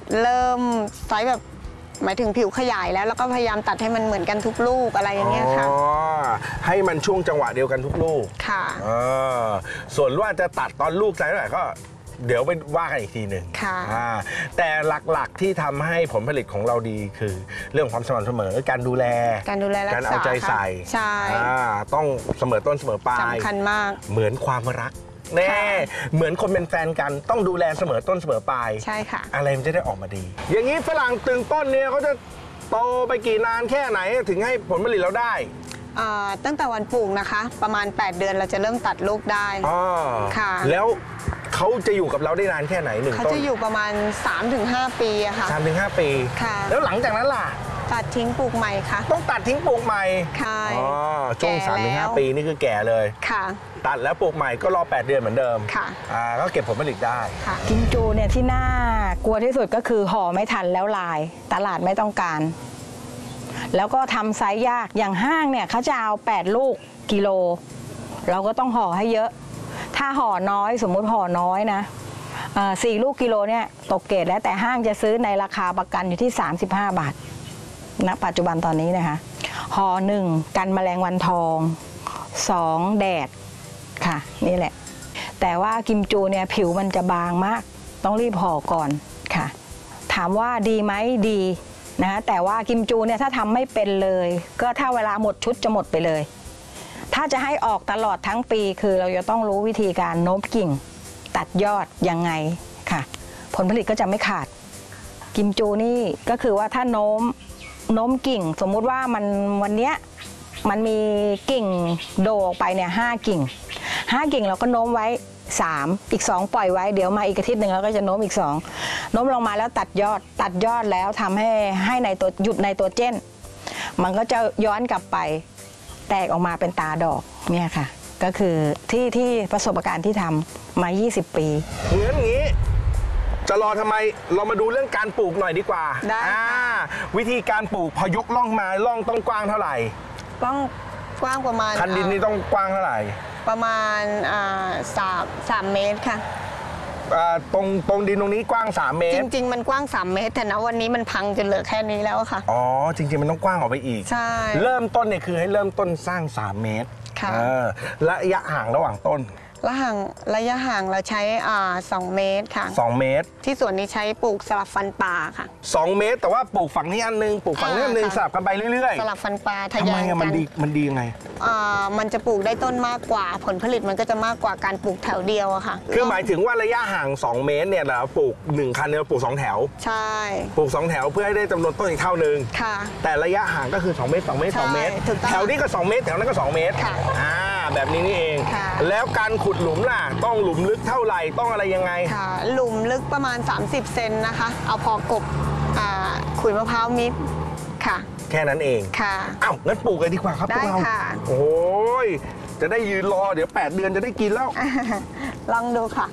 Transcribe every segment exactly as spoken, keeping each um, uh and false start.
เริ่มไซส์แบบหมายถึงผิวขยายแล้วแล้วก็พยายามตัดให้มันเหมือนกันทุกลูกอะไรอย่างเงี้ยค่ะอ๋อให้มันช่วงจังหวะเดียวกันทุกลูกค่ะอ๋อส่วนว่าจะตัดตอนลูกไซส์เท่าไหร่ก็เดี๋ยวไปว่ากันอีกทีหนึ่งค่ะแต่หลักๆที่ทำให้ผลผลิตของเราดีคือเรื่องความสม่ำเสมอการดูแลการดูแลรักษาการเอาใจใส่ใช่ต้องเสมอต้นเสมอปลายสำคัญมากเหมือนความรักแน่เหมือนคนเป็นแฟนกันต้องดูแลเสมอต้นเสมอปลายใช่ค่ะอะไรมันจะได้ออกมาดีอย่างนี้ฝรั่งตึงต้นเนี่ยเขาจะโตไปกี่นานแค่ไหนถึงให้ผลผลิตเราได้ตั้งแต่วันปลูกนะคะประมาณแปดเดือนเราจะเริ่มตัดลูกได้ค่ะแล้วเขาจะอยู่กับเราได้นานแค่ไหนหนึ่งต้นเขาจะอยู่ประมาณ สามถึงห้า ปีอะค่ะสามถึงห้า ปีค่ะแล้วหลังจากนั้นล่ะตัดทิ้งปลูกใหม่ค่ะต้องตัดทิ้งปลูกใหม่ค่ะอ๋อช่วง สามถึงห้า ปีนี่คือแก่เลยค่ะตัดแล้วปลูกใหม่ก็รอแปดเดือนเหมือนเดิมค่ะอ่าก็เก็บผลผลิตได้ค่ะกิมจูเนี่ยที่น่ากลัวที่สุดก็คือห่อไม่ทันแล้วลายตลาดไม่ต้องการแล้วก็ทำไซส์ยากอย่างห้างเนี่ยเขาจะเอาแปดลูกกิโลเราก็ต้องห่อให้เยอะถ้าห่อน้อยสมมุติห่อน้อยนะสี่ลูกกิโลเนี่ยตกเกรดแล้วแต่ห้างจะซื้อในราคาประกันอยู่ที่สามสิบห้าบาทณปัจจุบันตอนนี้นะคะห่อหนึ่งกันแมลงวันทองสองแดดค่ะนี่แหละแต่ว่ากิมจูเนี่ยผิวมันจะบางมากต้องรีบห่อก่อนค่ะถามว่าดีไหมดีนะแต่ว่ากิมจูเนี่ยถ้าทำไม่เป็นเลยก็ถ้าเวลาหมดชุดจะหมดไปเลยถ้าจะให้ออกตลอดทั้งปีคือเราจะต้องรู้วิธีการโน้มกิ่งตัดยอดยังไงค่ะผลผลิตก็จะไม่ขาดกิมจูนี่ก็คือว่าถ้าโน้มโน้มกิ่งสมมุติว่ามันวันเนี้ยมันมีกิ่งโดออกไปเนี่ยห้ากิ่งห้ากิ่งเราก็โน้มไว้สามอีกสองปล่อยไว้เดี๋ยวมาอีกอาทิตย์หนึ่งเราก็จะโน้มอีกสองโน้มลงมาแล้วตัดยอดตัดยอดแล้วทำให้ให้ในตัวหยุดในตัวเจนมันก็จะย้อนกลับไปแตกออกมาเป็นตาดอกเนี่ยค่ะก็คือที่ที่ประสบการณ์ที่ทำมายี่สิบปีเหมือนงี้จะรอทำไมเรามาดูเรื่องการปลูกหน่อยดีกว่าได้วิธีการปลูกพอยกล่องมาล่องต้องกว้างเท่าไหร่กว้างกว้างประมาณคันดินนี่ต้องกว้างเท่าไหร่ประมาณสามสามเมตรค่ะตรงตรงดินตรงนี้กว้างสามเมตรจริงๆมันกว้างสามเมตรแต่นะวันนี้มันพังจนเหลือแค่นี้แล้วค่ะอ๋อจริงๆมันต้องกว้างออกไปอีกใช่เริ่มต้นเนี่ยคือให้เริ่มต้นสร้างสามเมตรค่ะระยะห่างระหว่างต้นระห่างระยะห่างเราใช้อ่าสองเมตรค่ะสองเมตรที่ส่วนนี้ใช้ปลูกสลับฟันปลาค่ะสองเมตรแต่ว่าปลูกฝั่งนี้อันนึงปลูกฝั่งนี้อันนึงสลับกันไปเรื่อยๆสลับฟันปลาทะยานกันทำไมมันดีมันดียังไงอ่ามันจะปลูกได้ต้นมากกว่าผลผลิตมันก็จะมากกว่าการปลูกแถวเดียวอะค่ะคือหมายถึงว่าระยะห่างสองเมตรเนี่ยเราปลูกหนึ่งคันเนี่ยปลูกสองแถวใช่ปลูกสองแถวเพื่อให้ได้จำนวนต้นอีกเท่านึงค่ะแต่ระยะห่างก็คือสองเมตรสองเมตรสองเมตรแถวนี้ก็สองเมตรแถวนั้นก็สองเมตรค่ะอ่าแบบนี้นี่เองแล้วการขุดหลุมล่ะต้องหลุมลึกเท่าไหร่ต้องอะไรยังไงค่ะหลุมลึกประมาณสามสิบเซนนะคะเอาพอกบขุยมะพร้าวมิดค่ะแค่นั้นเองค่ะอ้าวงั้นปลูกกันดีกว่าครับได้ค่ะโอ้ยจะได้ยืนรอเดี๋ยวแปดเดือนจะได้กินแล้วลองดูค่ะ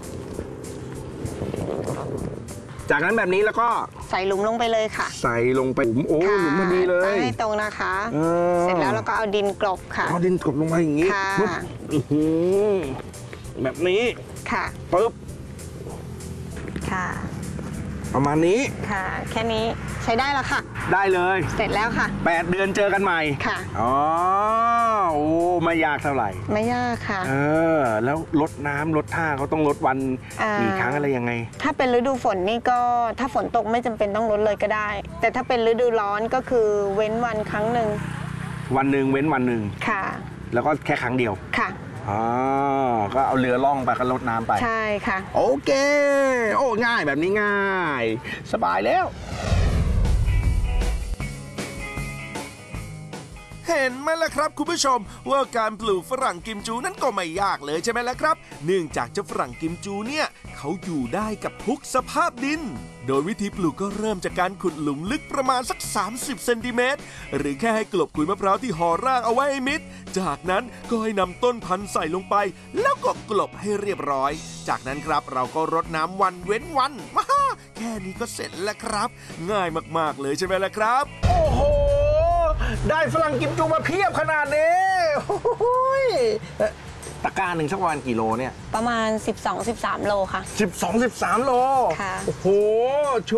จากนั้นแบบนี้แล้วก็ใส่หลุมลงไปเลยค่ะใส่ลงไปหลุมโอ้หลุมพอดีเลยตั้งให้ตรงนะคะเสร็จแล้วเราก็เอาดินกลบค่ะเอาดินกลบลงมาอย่างนี้ค่ะแบบนี้ค่ะปึ๊บค่ะประมาณนี้ค่ะแค่นี้ใช้ได้แล้วค่ะได้เลยเสร็จแล้วค่ะแปดเดือนเจอกันใหม่ค่ะอ๋อโอ้ไม่ยากเท่าไหร่ไม่ยากค่ะเออแล้วลดน้ำลดท่าเขาต้องลดวันกี่ครั้งอะไรยังไงถ้าเป็นฤดูฝนนี่ก็ถ้าฝนตกไม่จำเป็นต้องลดเลยก็ได้แต่ถ้าเป็นฤดูร้อนก็คือเว้นวันครั้งหนึ่งวันหนึ่งเว้นวันหนึ่งค่ะแล้วก็แค่ครั้งเดียวค่ะอ๋อก็เอาเรือล่องไปก็ลดน้ำไปใช่ค่ะโอเคโอ้ง่ายแบบนี้ง่ายสบายแล้วเห็นไหมล่ะครับคุณผู้ชมว่าการปลูกฝรั่งกิมจูนั้นก็ไม่ยากเลยใช่ไหมล่ะครับเนื่องจากเจ้าฝรั่งกิมจูเนี่ยเขาอยู่ได้กับทุกสภาพดินโดยวิธีปลูกก็เริ่มจากการขุดหลุมลึกประมาณสักสามสิบเซนติเมตรหรือแค่ให้กลบขุยมะพร้าวที่ห่อรากเอาไว้ให้มิดจากนั้นก็ให้นำต้นพันธุ์ใส่ลงไปแล้วก็กลบให้เรียบร้อยจากนั้นครับเราก็รดน้ำวันเว้นวันว้าแค่นี้ก็เสร็จแล้วครับง่ายมากๆเลยใช่ไหมล่ะครับโอ้โหได้ฝรั่งกิมจูมาเพียบขนาดนี้ตะกร้าหนึ่งสักวันกี่โลเนี่ยประมาณ สิบสอง สิบสาม โลค่ะสิบสอง สิบสาม โลค่ะโอ้โห